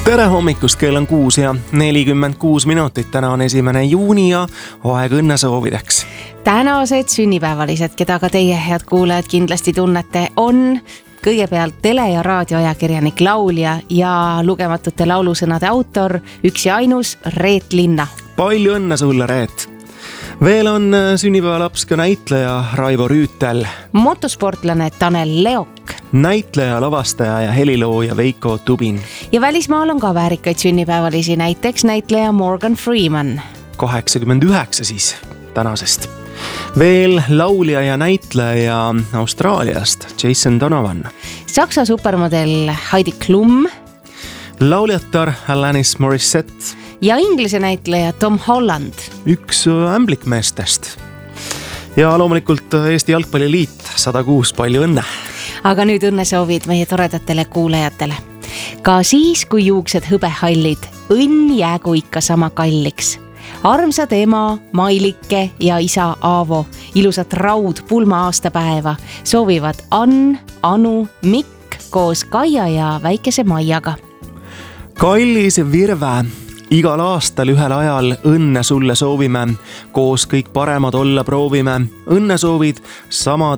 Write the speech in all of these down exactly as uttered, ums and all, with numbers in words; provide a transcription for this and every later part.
Tere hommikust, kell on kuus ja nelikümmend kuus minutit. Täna on esimene juuni ja aeg õnnesoovideks. Tänased sünnipäevalised, keda ka teie head kuulajad kindlasti tunnete, on kõigepealt tele- ja raadioajakirjanik, laulja ja lugematute laulusõnade autor, üks ja ainus Reet Linna. Palju õnne sulle, Reet! Veel on sünnipäevalaps ka näitleja Raivo Rüütel, motosportlane Tanel Leok, näitleja, lavastaja ja helilooja Veiko Tubin. Ja välismaal on ka väärikaid sünnipäevalisi, näiteks näitleja Morgan Freeman. kaheksakümmend üheksa siis tänasest. Veel laulja ja näitleja Austraaliast Jason Donovan. Saksa supermodell Heidi Klum. Lauljatar Alanis Morissette. Ja inglise näitleja Tom Holland. Üks ämblikmeestest. Ja loomulikult Eesti Jalgpalliliit, sada kuus, palju õnne. Aga nüüd õnnesoovid meie toredatele kuulajatele. Ka siis, kui juuksed hõbehallid, õnn jäägu ikka sama kalliks. Armsad ema, Mailike ja isa Aavo, ilusat raud pulma aastapäeva soovivad Ann, Anu, Mikk koos Kaia ja väikese Maiaga. Kallis Virve, igal aastal ühel ajal õnne sulle soovime, koos kõik paremad olla proovime. Õnnesoovid samad,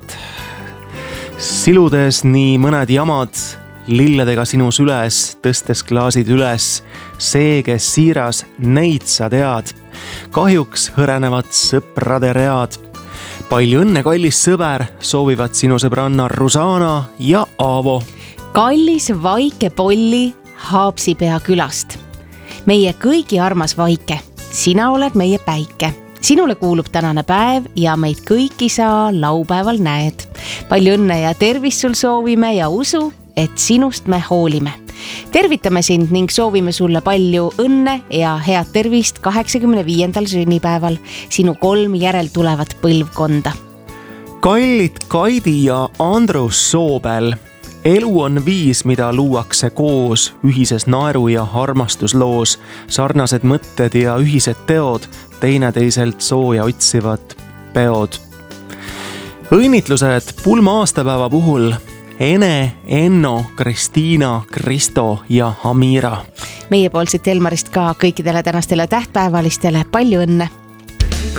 siludes nii mõned jamad, lilledega sinu süles, tõstes klaasid üles. See, kes siiras, neid sa tead. Kahjuks hõrenevad sõprade read. Palju õnne, kallis sõber, soovivad sinu sõbranna Rusana ja Aavo. Kallis Vaike Polli Haapsipea külast. Meie kõigi armas Vaike, sina oled meie päike. Sinule kuulub tänane päev ja meid kõiki sa laupäeval näed. Palju õnne ja tervist sul soovime ja usu, et sinust me hoolime. Tervitame sind ning soovime sulle palju õnne ja head tervist kaheksakümne viiendal sünnipäeval, sinu kolm järeltulevat põlvkonda. Kallid Kaidi ja Andrus Soobel, elu on viis, mida luuakse koos, ühises naeru ja armastusloos, sarnased mõtted ja ühised teod, teineteiselt sooja otsivad peod. Õnnitlused pulma aastapäeva puhul Ene, Enno, Kristiina, Kristo ja Amira. Meie poolsitt Elmarist ka kõikidele tänastele tähtpäevalistele palju õnne!